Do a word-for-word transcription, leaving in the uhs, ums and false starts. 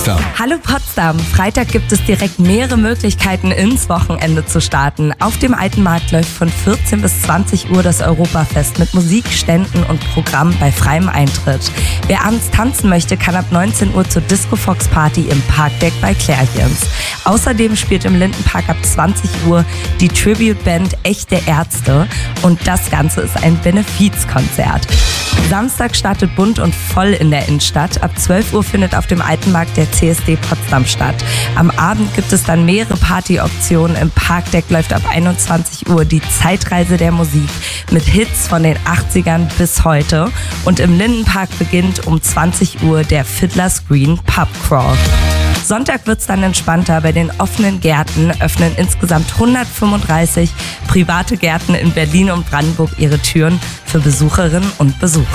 Potsdam. Hallo Potsdam. Freitag gibt es direkt mehrere Möglichkeiten, ins Wochenende zu starten. Auf dem Alten Markt läuft von vierzehn bis zwanzig Uhr das Europafest mit Musik, Ständen und Programm bei freiem Eintritt. Wer abends tanzen möchte, kann ab neunzehn Uhr zur Disco Fox Party im Parkdeck bei Klärchens. Außerdem spielt im Lindenpark ab zwanzig Uhr die Tribute-Band Echte Ärzte und das Ganze ist ein Benefizkonzert. Samstag startet bunt und voll in der Innenstadt. Ab zwölf Uhr findet auf dem Alten Markt der C S D Potsdam statt. Am Abend gibt es dann mehrere Partyoptionen. Im Parkdeck läuft ab einundzwanzig Uhr die Zeitreise der Musik mit Hits von den achtzigern bis heute. Und im Lindenpark beginnt um zwanzig Uhr der Fiddler's Green Pub Crawl. Sonntag wird's dann entspannter. Bei den offenen Gärten öffnen insgesamt hundertfünfunddreißig private Gärten in Berlin und Brandenburg ihre Türen für Besucherinnen und Besucher.